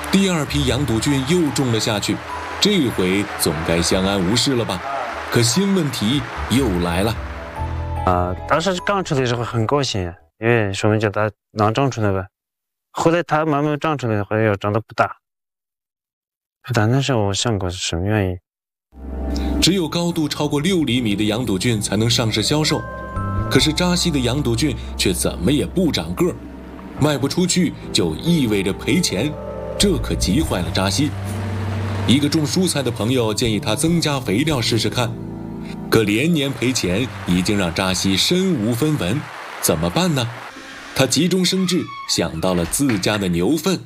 第二批羊肚菌又种了下去，这回总该相安无事了吧？可新问题又来了。 当时刚出来的时候很高兴，因为说明叫它能长出来呗。后来它慢慢长出来，后来又长得不大。那时候我想过是什么原因？ 只有高度超过6厘米的羊肚菌才能上市销售，可是扎西的羊肚菌却怎么也不长个儿，卖不出去就意味着赔钱，这可急坏了扎西。一个种蔬菜的朋友建议他增加肥料试试看，可连年赔钱已经让扎西身无分文，怎么办呢？他急中生智，想到了自家的牛粪。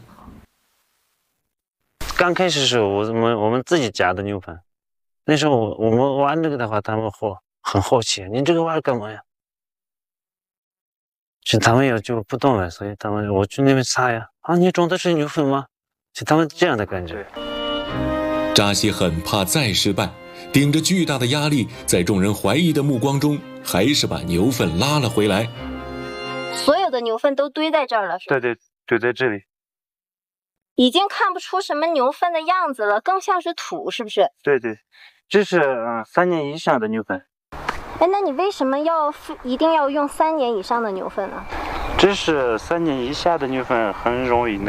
刚开始的时候，我们自己家的牛粪，那时候我们玩这个的话，他们很好奇，你这个玩干嘛呀？其实他们也就不懂了，所以我去那边查呀，你种的是牛粪吗？就他们这样的感觉。 扎西很怕再失败，顶着巨大的压力，在众人怀疑的目光中，还是把牛粪拉了回来。 所有的牛粪都堆在这儿了，是吧？ 对，堆在这里。 已经看不出什么牛粪的样子了，更像是土，是不是？ 对，这是3年以上的牛粪。 那你为什么一定要用3年以上的牛粪呢？ 这是3年以下的牛粪很容易那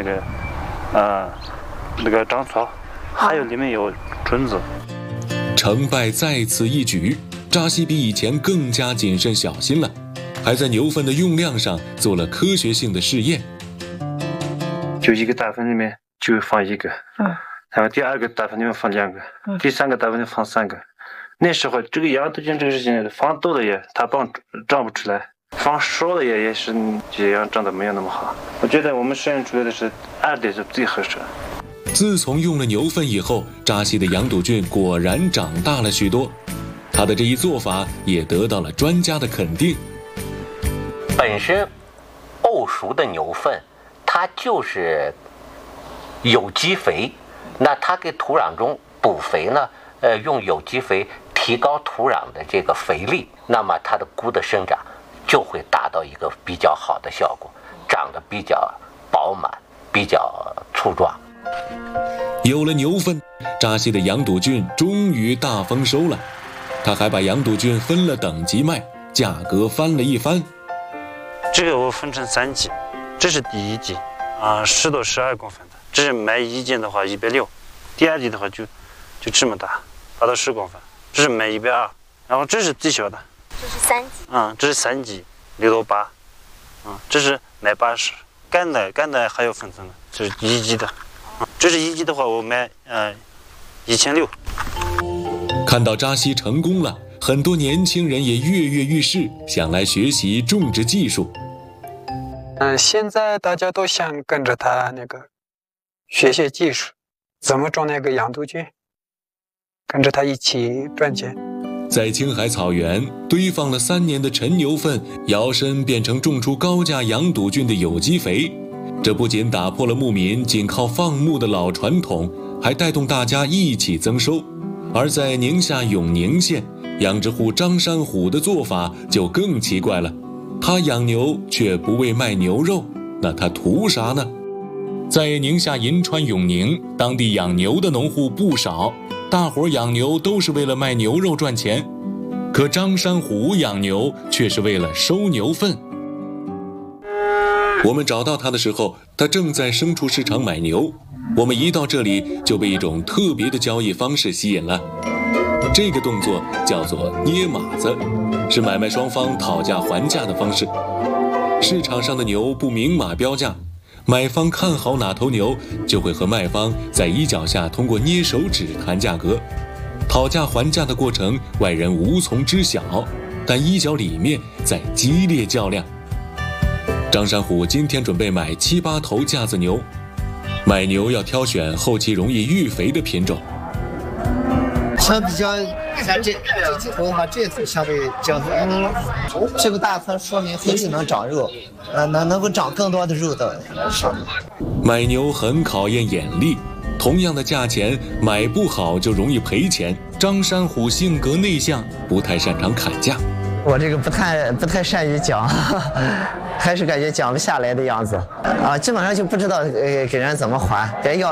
个长草，还有里面有虫子。 成败在此一举，扎西比以前更加谨慎小心了，还在牛粪的用量上做了科学性的试验。 就一个大粪里面就放1个，然后第2个大粪里面放2个，第3个大粪里面放3个。那时候这个羊肚菌这个事情放多了也它长不出来，放少了也是这样长得没有那么好。我觉得我们实验出来的是2的是最合适。 自从用了牛粪以后，扎西的羊肚菌果然长大了许多，他的这一做法也得到了专家的肯定。 本身沤熟的牛粪它就是有机肥，那它给土壤中补肥呢，用有机肥提高土壤的这个肥力，那么它的菇的生长就会达到一个比较好的效果，长得比较饱满，比较粗壮。 有了牛粪，扎西的羊肚菌终于大丰收了。他还把羊肚菌分了等级卖，价格翻了一番。 这个我分成3级，这是第1级，10到12公分的，这是卖1斤的话160，第2级的话就这么大，8到10公分，这是卖120，然后这是最小的， 这是3级， 这是3级6到8，这是卖80，干的还有分层的，这是1级的，这是1级的话我卖1600。 看到扎西成功了，很多年轻人也跃跃欲试，想来学习种植技术。 现在大家都想跟着他学些技术，怎么种那个羊肚菌，跟着他一起赚钱。 在青海草原堆放了3年的陈牛粪，摇身变成种出高价羊肚菌的有机肥。这不仅打破了牧民仅靠放牧的老传统，还带动大家一起增收。而在宁夏永宁县，养殖户张山虎的做法就更奇怪了，他养牛却不为卖牛肉，那他图啥呢？在宁夏银川永宁，当地养牛的农户不少，大伙养牛都是为了卖牛肉赚钱，可张山虎养牛却是为了收牛粪。我们找到他的时候，他正在牲畜市场买牛。我们一到这里就被一种特别的交易方式吸引了，这个动作叫做捏码子，是买卖双方讨价还价的方式。市场上的牛不明码标价，买方看好哪头牛，就会和卖方在衣角下通过捏手指谈价格。讨价还价的过程外人无从知晓，但衣角里面在激烈较量。张山虎今天准备买7、8头架子牛，买牛要挑选后期容易育肥的品种。 相比较看这几头的话，这头相对较这个大头说明后期能长肉，能够长更多的肉的上面。 买牛很考验眼力，同样的价钱，买不好就容易赔钱。张山虎性格内向，不太擅长砍价。 我这个不太善于讲，还是感觉讲不下来的样子啊，基本上就不知道给人怎么还，别要。